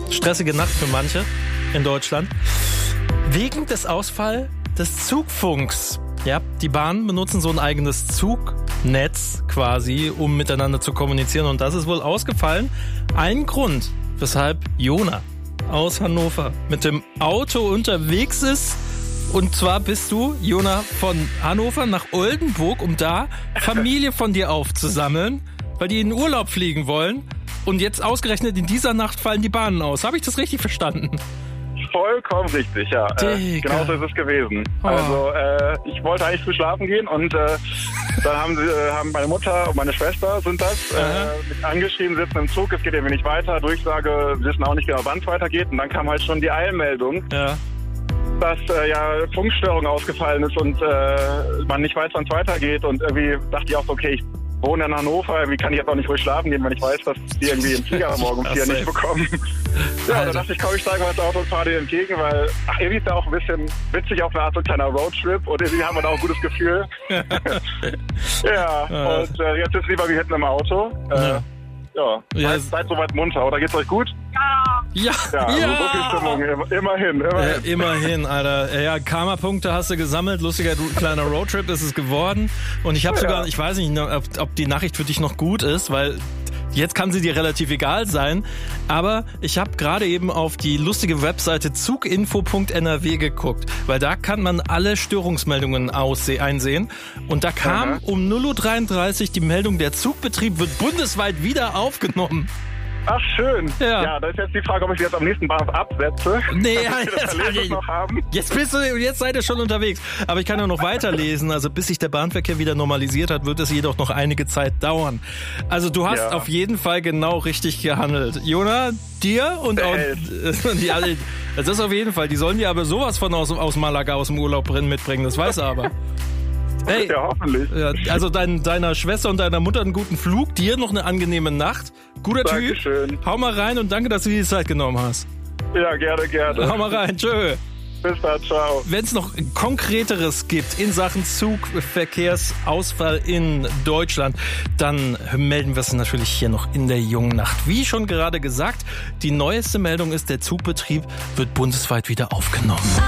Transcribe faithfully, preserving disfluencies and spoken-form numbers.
Stressige Nacht für manche in Deutschland. Wegen des Ausfalls des Zugfunks. Ja, die Bahnen benutzen so ein eigenes Zugnetz quasi, um miteinander zu kommunizieren. Und das ist wohl ausgefallen. Ein Grund, weshalb Jona aus Hannover mit dem Auto unterwegs ist. Und zwar bist du, Jona, von Hannover nach Oldenburg, um da Familie von dir aufzusammeln, weil die in den Urlaub fliegen wollen. Und jetzt ausgerechnet in dieser Nacht fallen die Bahnen aus. Habe ich das richtig verstanden? Vollkommen richtig, ja. Äh, genau so ist es gewesen. Oh. Also äh, ich wollte eigentlich früh schlafen gehen und äh, dann haben sie, äh, haben meine Mutter und meine Schwester sind das äh, mich angeschrieben, sitzen im Zug, es geht irgendwie nicht weiter. Durchsage, wissen auch nicht genau, wann es weitergeht. Und dann kam halt schon die Eilmeldung, Ja. dass äh, ja Funkstörung ausgefallen ist und äh, man nicht weiß, wann es weitergeht. Und irgendwie dachte ich auch so, okay, ich wohne in Hannover, wie kann ich jetzt auch nicht ruhig schlafen gehen, wenn ich weiß, dass die irgendwie im Flieger morgen um vier nicht bekommen. Ja, Alter. da dachte ich, komm, ich steige mal ins Auto und fahre dir entgegen, weil, ach, irgendwie ist da auch ein bisschen witzig auf eine Art so ein kleiner Roadtrip und irgendwie haben wir da auch ein gutes Gefühl. Ja, und äh, jetzt ist lieber wie hinten im Auto. Äh, Ja. ja, Ja, seid, es- seid soweit munter, oder geht's euch gut? Ja, Ja, also so viel Stimmung, immer- immerhin, immerhin. Ja, immerhin, Alter. Ja, Karma-Punkte hast du gesammelt. Lustiger kleiner Roadtrip ist es geworden. Und ich habe Ja. sogar, ich weiß nicht, ob, ob die Nachricht für dich noch gut ist, weil jetzt kann sie dir relativ egal sein. Aber ich habe gerade eben auf die lustige Webseite zuginfo punkt n r w geguckt, weil da kann man alle Störungsmeldungen ausse- einsehen. Und da kam Aha. um null Uhr dreiunddreißig die Meldung, der Zugbetrieb wird bundesweit wieder aufgenommen. Ach, schön. Ja. Ja, da ist jetzt die Frage, ob ich sie jetzt am nächsten Bahnhof absetze. Nee, damit ja, wir das jetzt, Erlebnis noch haben. jetzt bist du, jetzt seid ihr schon unterwegs. Aber ich kann ja noch weiterlesen. Also bis sich der Bahnverkehr wieder normalisiert hat, wird es jedoch noch einige Zeit dauern. Also du hast Ja. auf jeden Fall genau richtig gehandelt. Jona, dir und auch Behält. die alle. Das ist auf jeden Fall. Die sollen dir aber sowas von aus, aus Malaga aus dem Urlaub drin mitbringen. Das weiß er aber. Hey, Ja, hoffentlich. ja, also dein, deiner Schwester und deiner Mutter einen guten Flug, dir noch eine angenehme Nacht. Guter Dankeschön. Typ. Hau mal rein und danke, dass du dir die Zeit genommen hast. Ja, gerne, gerne. Hau mal rein. Tschö. Bis dann, ciao. Wenn es noch Konkreteres gibt in Sachen Zugverkehrsausfall in Deutschland, dann melden wir es natürlich hier noch in der jungen Nacht. Wie schon gerade gesagt, die neueste Meldung ist, der Zugbetrieb wird bundesweit wieder aufgenommen.